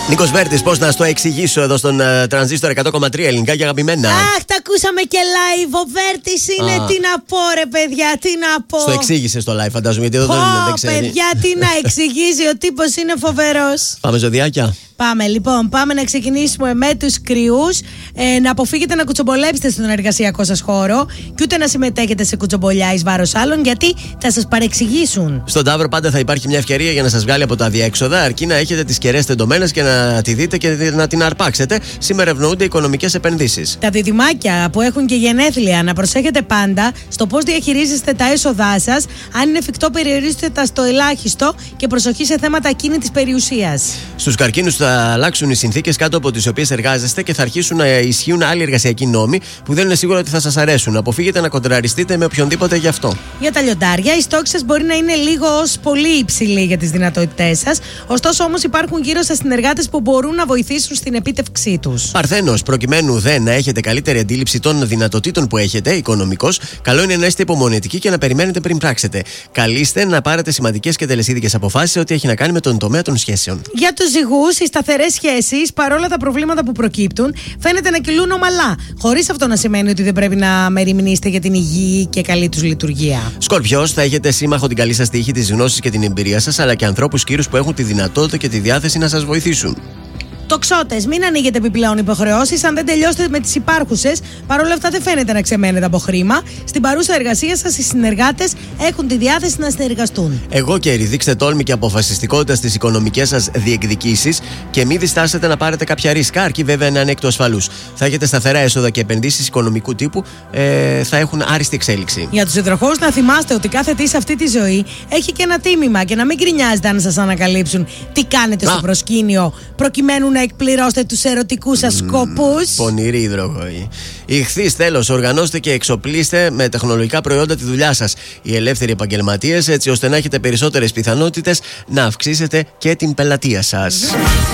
Νίκος Βέρτης, πώς να στο εξηγήσω εδώ στον Τρανζίστορ 100,3 ελληνικά και αγαπημένα. Αχ, τα ακούσαμε και live. Ο Βέρτης είναι. Τι να πω, ρε παιδιά, τι να πω. Στο εξήγησε στο live, φαντάζομαι, γιατί εδώ δεν ξέρει. Παιδιά, τι να εξηγήσει, ο τύπος είναι φοβερός. Πάμε ζωδιάκια. Πάμε λοιπόν, πάμε να ξεκινήσουμε με τους κρυούς. Να αποφύγετε να κουτσομπολέψετε στον εργασιακό σας χώρο και ούτε να συμμετέχετε σε κουτσομπολιά εις βάρος άλλων, γιατί θα σας παρεξηγήσουν. Στον Ταύρο πάντα θα υπάρχει μια ευκαιρία για να σας βγάλει από τα διέξοδα, αρκεί να έχετε τις κεραίες τεντωμένες και να τη δείτε και να την αρπάξετε. Σήμερα ευνοούνται οικονομικές επενδύσεις. Τα διδυμάκια που έχουν και γενέθλια, να προσέχετε πάντα στο πώς διαχειρίζεστε τα έσοδά σας. Αν είναι εφικτό, περιορίστε τα στο ελάχιστο και προσοχή σε θέματα ακίνητης περιουσίας. Στους καρκίνους θα αλλάξουν οι συνθήκες κάτω από τις οποίες εργάζεστε και θα αρχίσουν να ισχύουν άλλοι εργασιακοί νόμοι που δεν είναι σίγουρο ότι θα σας αρέσουν. Αποφύγετε να κοντραριστείτε με οποιονδήποτε γι' αυτό. Για τα λιοντάρια, οι στόχοι σας μπορεί να είναι λίγο ως πολύ υψηλοί για τις δυνατότητές σας. Ωστόσο, όμως, υπάρχουν γύρω σας συνεργάτες που μπορούν να βοηθήσουν στην επίτευξή τους. Παρθένος, προκειμένου να έχετε καλύτερη αντίληψη των δυνατοτήτων που έχετε οικονομικώς, καλό είναι να είστε υπομονετικοί και να περιμένετε πριν πράξετε. Καλείστε να πάρετε σημαντικές και τελεσίδικες αποφάσεις ό,τι έχει να κάνει με τον τομέα των σχέσεων. Για τους ζυγούς, οι σταθερές σχέσεις, παρόλα τα προβλήματα που προκύπτουν, φαίνεται να κυλούν ομαλά. Χωρίς αυτό να σημαίνει ότι δεν πρέπει να μεριμνήσετε για την υγιή και καλή τους λειτουργία. Σκορπιός, θα έχετε σύμμαχο την καλή σας τύχη, τις γνώσεις και την εμπειρία σας, αλλά και ανθρώπους κύρους που έχουν τη δυνατότητα και τη διάθεση να σας βοηθήσουν. Τοξότες, μην ανοίγετε επιπλέον υποχρεώσεις αν δεν τελειώσετε με τις υπάρχουσες. Παρ' όλα αυτά, δεν φαίνεται να ξεμένετε από χρήμα. Στην παρούσα εργασία σας, οι συνεργάτες έχουν τη διάθεση να συνεργαστούν. Εγώ και δείξτε τόλμη και αποφασιστικότητα στις οικονομικές σας διεκδικήσεις και μην διστάσετε να πάρετε κάποια ρίσκα, αρκεί βέβαια να είναι εκ του ασφαλούς. Θα έχετε σταθερά έσοδα και επενδύσεις οικονομικού τύπου θα έχουν άριστη εξέλιξη. Για τους υδροχόους, να θυμάστε ότι κάθε τι σε αυτή τη ζωή έχει και ένα τίμημα και να μην γκρινιάζετε αν σας ανακαλύψουν τι κάνετε στο προσκήνιο προκειμένου να εκπληρώσετε τους ερωτικούς σας σκοπούς. Πονηρή υδροχόη. Ιχθύς, τέλος, οργανώστε και εξοπλίστε με τεχνολογικά προϊόντα τη δουλειά σας. Οι ελεύθεροι επαγγελματίες, έτσι ώστε να έχετε περισσότερες πιθανότητες να αυξήσετε και την πελατεία σας.